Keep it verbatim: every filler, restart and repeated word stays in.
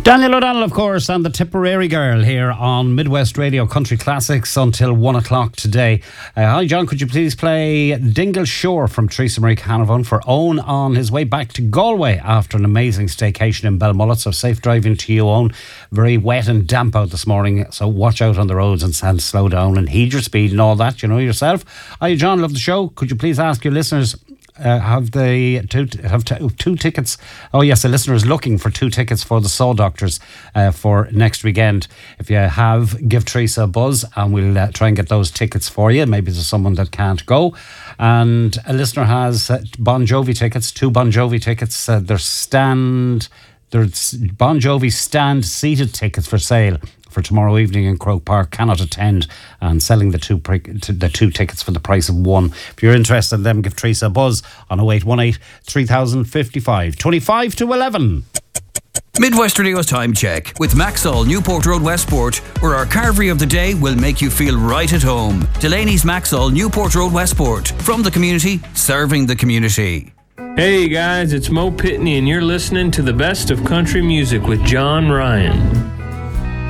Daniel O'Donnell, of course, and the Tipperary Girl here on Midwest Radio Country Classics until one o'clock today. Uh, hi, John, could you please play Dingle Shore from Teresa Marie Canavan for Owen on his way back to Galway after an amazing staycation in Belmullet. So safe driving to you, Owen. Very wet and damp out this morning, so watch out on the roads and, and slow down and heed your speed and all that, you know yourself. Hi, John, love the show. Could you please ask your listeners... Uh, have they two have t- two tickets? Oh yes, a listener is looking for two tickets for the Saw Doctors uh, for next weekend. If you have, give Teresa a buzz and we'll uh, try and get those tickets for you. Maybe there's someone that can't go. And a listener has uh, Bon Jovi tickets, two Bon Jovi tickets. Uh, they're stand, there's Bon Jovi stand seated tickets for sale for tomorrow evening in Croke Park. Cannot attend, and selling the two the two tickets for the price of one. If you're interested in them, give Teresa a buzz on oh eight one eight, three thousand fifty-five, twenty-five to eleven. Midwest Radio's time check with Maxall, Newport Road, Westport, where our carvery of the day will make you feel right at home. Delaney's Maxall, Newport Road, Westport. From the community, serving the community. Hey guys, it's Mo Pitney and you're listening to the best of country music with John Ryan.